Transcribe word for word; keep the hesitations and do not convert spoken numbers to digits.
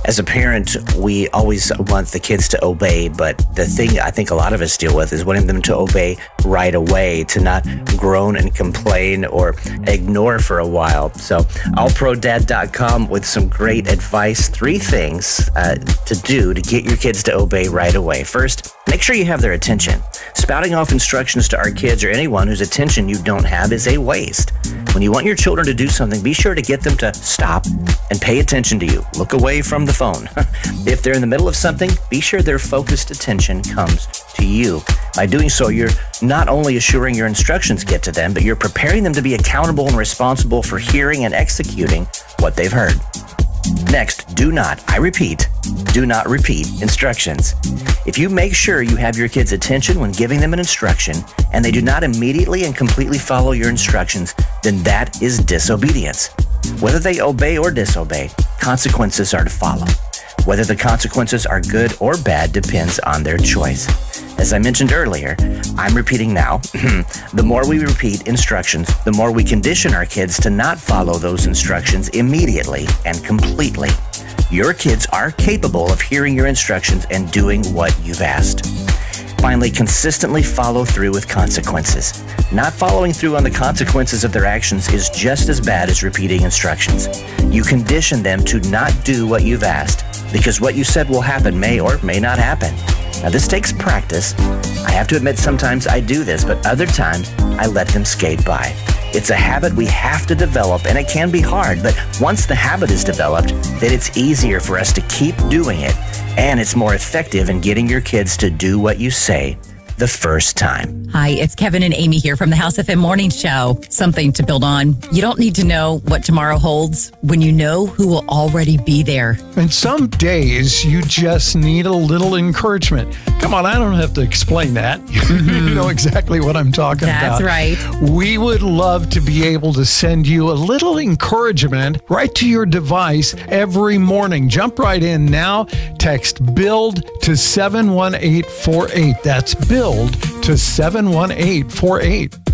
As a parent, we always want the kids to obey, but the thing I think a lot of us deal with is wanting them to obey right away, to not groan and complain or ignore for a while. So all pro dad dot com with some great advice. Three things uh, to do to get your kids to obey right away. First, make sure you have their attention. Spouting off instructions to our kids or anyone whose attention you don't have is a waste. When you want your children to do something, be sure to get them to stop and pay attention to you. Look away from the phone. If they're in the middle of something, be sure their focused attention comes to you. By doing so, you're not only assuring your instructions get to them, but you're preparing them to be accountable and responsible for hearing and executing what they've heard. Next, do not, I repeat, do not repeat instructions. If you make sure you have your kids' attention when giving them an instruction and they do not immediately and completely follow your instructions, then that is disobedience. Whether they obey or disobey, consequences are to follow. Whether the consequences are good or bad depends on their choice. As I mentioned earlier, I'm repeating now, the more we repeat instructions, the more we condition our kids to not follow those instructions immediately and completely. Your kids are capable of hearing your instructions and doing what you've asked. Finally, consistently follow through with consequences. Not following through on the consequences of their actions is just as bad as repeating instructions. You condition them to not do what you've asked because what you said will happen may or may not happen. Now, this takes practice. I have to admit sometimes I do this, but other times I let them skate by. It's a habit we have to develop, and it can be hard, but once the habit is developed, then it's easier for us to keep doing it, and it's more effective in getting your kids to do what you say the first time. Hi, it's Kevin and Amy here from the House F M Morning Show. Something to build on. You don't need to know what tomorrow holds when you know who will already be there. And some days you just need a little encouragement. Come on, I don't have to explain that. Mm-hmm. You know exactly what I'm talking That's about. That's right. We would love to be able to send you a little encouragement right to your device every morning. Jump right in now. Text BUILD to seven one eight four eight. That's BUILD to seven one eight four eight.